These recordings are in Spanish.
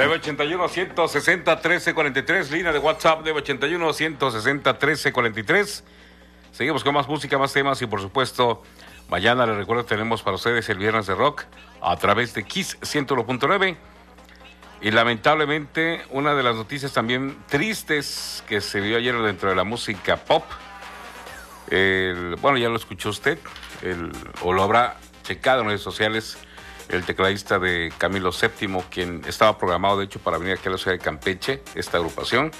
981-160-1343, línea de WhatsApp 981-160-1343. Seguimos con más música, más temas y por supuesto, mañana les recuerdo tenemos para ustedes el Viernes de Rock a través de Kiss 101.9. Y lamentablemente, una de las noticias también tristes que se vio ayer dentro de la música pop, bueno, ya lo escuchó usted, o lo habrá checado en redes sociales, el tecladista de Camilo VII, quien estaba programado de hecho para venir aquí a la ciudad de Campeche, esta agrupación,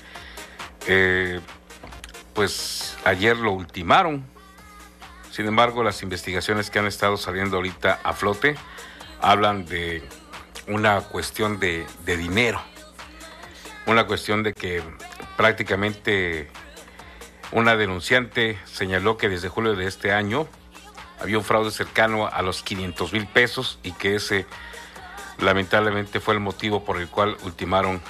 pues ayer lo ultimaron. Sin embargo, las investigaciones que han estado saliendo ahorita a flote hablan de una cuestión de dinero, una cuestión de que prácticamente una denunciante señaló que desde julio de este año había un fraude cercano a los 500 mil pesos y que ese lamentablemente fue el motivo por el cual ultimaron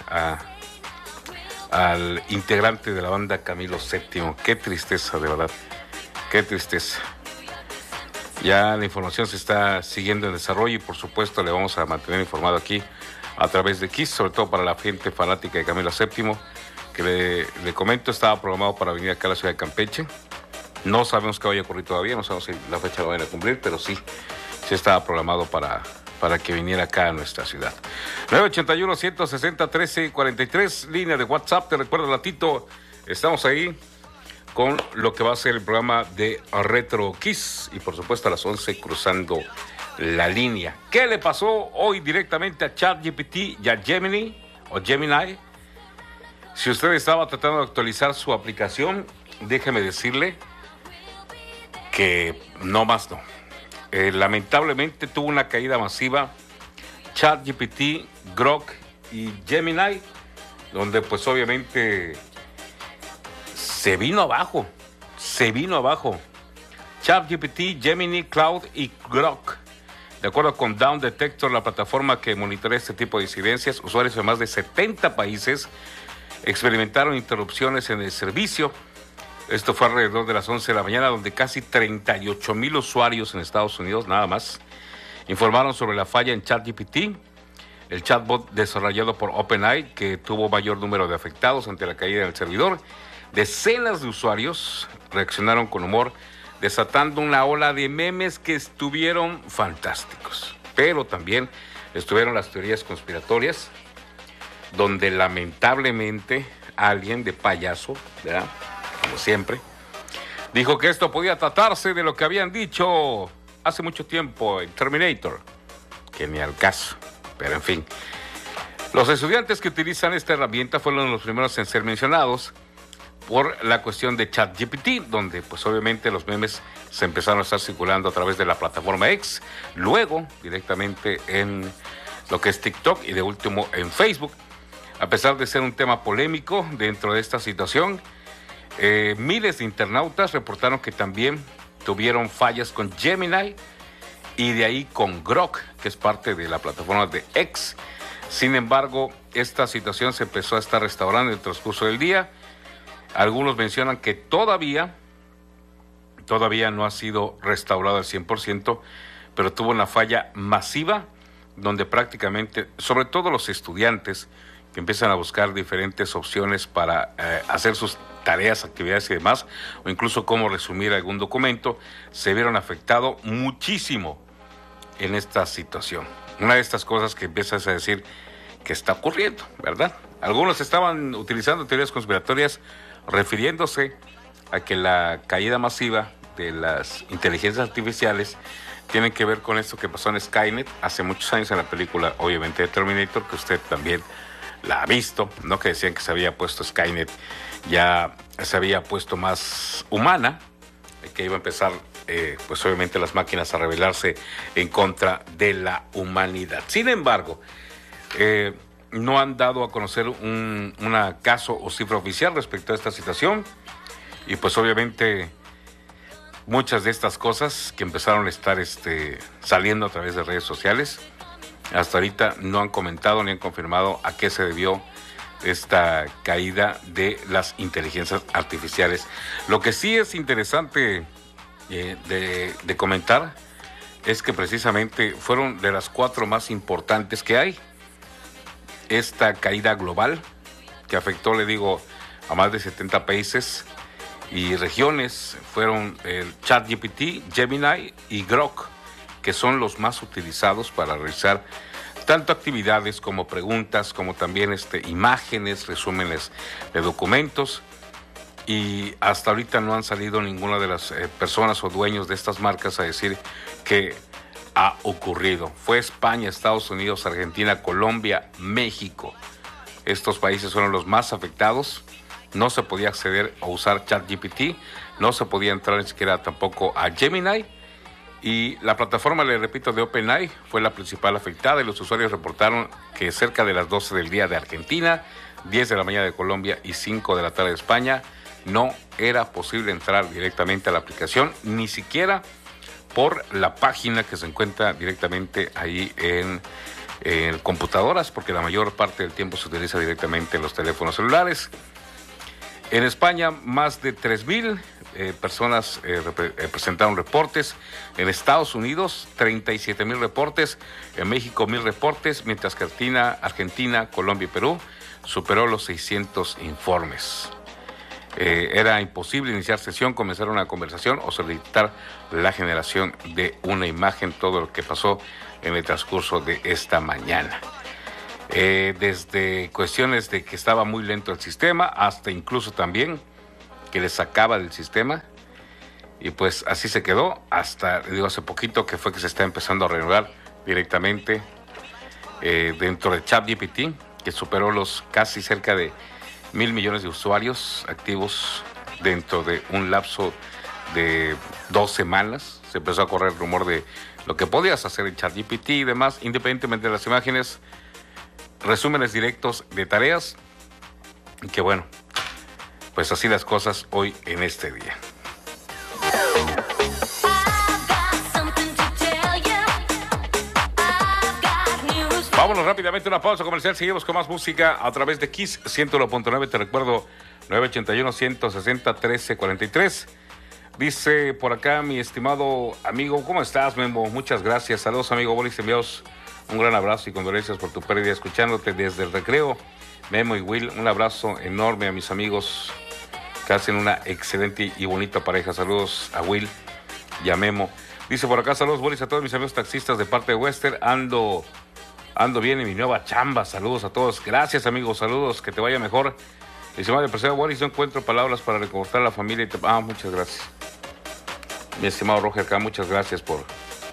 al integrante de la banda Camilo VII. Qué tristeza, de verdad, qué tristeza. Ya la información se está siguiendo en desarrollo y por supuesto le vamos a mantener informado aquí a través de Kiss, sobre todo para la gente fanática de Camilo VII, que le comento, estaba programado para venir acá a la ciudad de Campeche. No sabemos qué vaya a ocurrir todavía, no sabemos si la fecha lo van a cumplir, pero sí estaba programado para que viniera acá a nuestra ciudad. 981-160-1343, línea de WhatsApp, te recuerdo, Latito, estamos ahí con lo que va a ser el programa de Retro Kiss y por supuesto a las 11 cruzando la línea. ¿Qué le pasó hoy directamente a ChatGPT y a Gemini o Gemini? Si usted estaba tratando de actualizar su aplicación, déjeme decirle que no más no. Lamentablemente tuvo una caída masiva ChatGPT, Grok y Gemini, donde pues obviamente se vino abajo. ChatGPT, Gemini, Cloud y Grok. De acuerdo con Down Detector, la plataforma que monitorea este tipo de incidencias, usuarios de más de 70 países experimentaron interrupciones en el servicio. Esto fue alrededor de las 11 de la mañana, donde casi 38,000 usuarios en Estados Unidos, nada más, informaron sobre la falla en ChatGPT, el chatbot desarrollado por OpenAI, que tuvo mayor número de afectados ante la caída del servidor. Decenas de usuarios reaccionaron con humor, desatando una ola de memes que estuvieron fantásticos. Pero también estuvieron las teorías conspiratorias, donde lamentablemente alguien de payaso, ¿verdad?, como siempre, dijo que esto podía tratarse de lo que habían dicho hace mucho tiempo en Terminator, que ni al caso, pero en fin. Los estudiantes que utilizan esta herramienta fueron los primeros en ser mencionados por la cuestión de ChatGPT, donde pues obviamente los memes se empezaron a estar circulando a través de la plataforma X, luego directamente en lo que es TikTok y de último en Facebook. A pesar de ser un tema polémico dentro de esta situación, miles de internautas reportaron que también tuvieron fallas con Gemini y de ahí con Grok, que es parte de la plataforma de X. Sin embargo, esta situación se empezó a estar restaurando en el transcurso del día. Algunos mencionan que todavía no ha sido restaurado al 100%, pero tuvo una falla masiva donde prácticamente, sobre todo los estudiantes, que empiezan a buscar diferentes opciones para hacer sus tareas, actividades y demás, o incluso cómo resumir algún documento, se vieron afectados muchísimo en esta situación. Una de estas cosas que empiezas a decir que está ocurriendo, ¿verdad? Algunos estaban utilizando teorías conspiratorias refiriéndose a que la caída masiva de las inteligencias artificiales tiene que ver con esto que pasó en Skynet hace muchos años en la película, obviamente, de Terminator, que usted también la ha visto, ¿no? Que decían que se había puesto Skynet, ya se había puesto más humana, que iba a empezar, pues obviamente las máquinas a rebelarse en contra de la humanidad. Sin embargo, no han dado a conocer un caso o cifra oficial respecto a esta situación y pues obviamente muchas de estas cosas que empezaron a estar saliendo a través de redes sociales, hasta ahorita no han comentado ni han confirmado a qué se debió esta caída de las inteligencias artificiales. Lo que sí es interesante de comentar es que precisamente fueron de las 4 más importantes que hay. esta caída global que afectó, le digo, a más de 70 países y regiones fueron el ChatGPT, Gemini y Grok, que son los más utilizados para realizar tanto actividades como preguntas, como también imágenes, resúmenes de documentos. Y hasta ahorita no han salido ninguna de las personas o dueños de estas marcas a decir que ha ocurrido. Fue España, Estados Unidos, Argentina, Colombia, México. Estos países fueron los más afectados. No se podía acceder a usar ChatGPT, no se podía entrar ni siquiera tampoco a Gemini. Y la plataforma, le repito, de OpenAI fue la principal afectada y los usuarios reportaron que cerca de las 12 del día de Argentina, 10 de la mañana de Colombia y 5 de la tarde de España, no era posible entrar directamente a la aplicación, ni siquiera por la página que se encuentra directamente ahí en computadoras, porque la mayor parte del tiempo se utiliza directamente en los teléfonos celulares. En España, más de 3,000 personas presentaron reportes. En Estados Unidos, 37,000 reportes. En México, 1,000 reportes, mientras que Argentina, Colombia y Perú superó los 600 informes. Era imposible iniciar sesión, comenzar una conversación o solicitar la generación de una imagen, todo lo que pasó en el transcurso de esta mañana. Desde cuestiones de que estaba muy lento el sistema, hasta incluso también que le sacaba del sistema, y pues así se quedó, hasta, digo, hace poquito que fue que se está empezando a reanudar directamente dentro de ChatGPT, que superó los casi cerca de 1,000 millones de usuarios activos dentro de un lapso de 2 semanas. Se empezó a correr el rumor de lo que podías hacer en ChatGPT y demás, independientemente de las imágenes, resúmenes directos de tareas, y que bueno, pues así las cosas hoy en este día. Vámonos rápidamente a una pausa comercial, seguimos con más música a través de Kiss 101.9, te recuerdo 981-160-1343. Dice por acá mi estimado amigo, ¿cómo estás, Memo? Muchas gracias, saludos amigo Boris, enviados un gran abrazo y condolencias por tu pérdida, escuchándote desde el recreo. Memo y Will, un abrazo enorme a mis amigos que hacen una excelente y bonita pareja. Saludos a Will y a Memo. Dice por acá, saludos Boris a todos mis amigos taxistas de parte de Western. Ando bien en mi nueva chamba. Saludos a todos. Gracias, amigos. Saludos. Que te vaya mejor. Dice, madre, presidente Boris, no encuentro palabras para reconfortar a la familia. Muchas gracias. Mi estimado Roger acá, muchas gracias por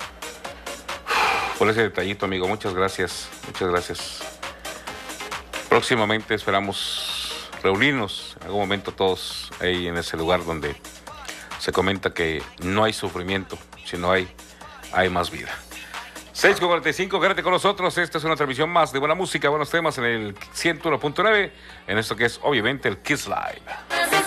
ese detallito, amigo. Muchas gracias. Muchas gracias. Próximamente esperamos reunirnos en algún momento todos ahí en ese lugar donde se comenta que no hay sufrimiento, sino hay más vida. 6:45, quédate con nosotros. Esta es una transmisión más de buena música, buenos temas en el 101.9, en esto que es obviamente el Kiss Live.